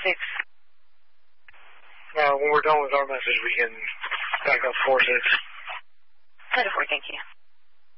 When we're done with our message, we can back up 4-6. 10-4, thank you.